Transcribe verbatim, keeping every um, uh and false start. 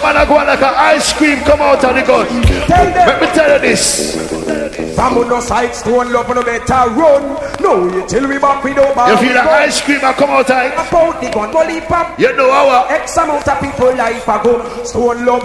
man are going like an ice cream come out of the gun. Let me tell you this. From on no side, stone love no better run. No, you till we back with over. You feel the ice cream a come out of it? About the gun, bully pop. You know our X amount of people life ago. Stone love